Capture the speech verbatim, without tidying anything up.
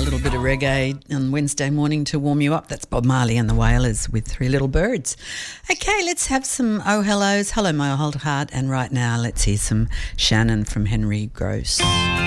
a little bit of reggae on Wednesday morning to warm you up. That's Bob Marley and the Wailers with Three Little Birds. Okay, let's have some oh hellos. Hello, my old heart. And right now, let's hear some Shannon from Henry Gross.